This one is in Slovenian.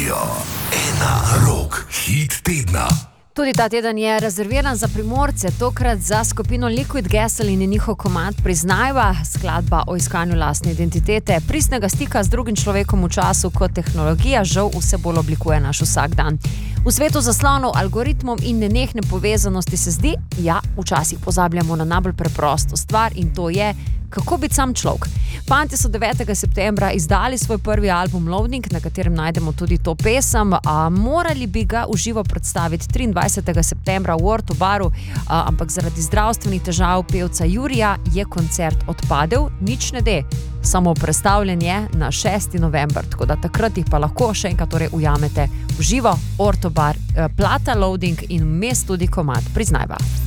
Radio 1 Rock Hit tedna. Tudi ta teden je rezerviran za Primorce, tokrat za skupino Liquid Gasoline in njihov komad Priznajva, skladba o iskanju lastne identitete, pristnega stika z drugim človekom v času, ko tehnologija žal vse bolj oblikuje naš vsakdan. V svetu zaslonov, algoritmom in nenehne povezanosti se zdi, včasih pozabljamo na najbolj preprosto stvar in to je, kako biti sam človek. Fantje so 9. septembra izdali svoj prvi album Loading, na katerem najdemo tudi to pesem. Morali bi ga v živo predstaviti 23. septembra v Orto baru, ampak zaradi zdravstvenih težav pevca Jurija je koncert odpadel, nič ne de, samo prestavljanje na 6. november, tako da takrat jih pa lahko še enkrat ujamete v živo, Orto bar, plata Loading in vmes tudi komad Priznajva.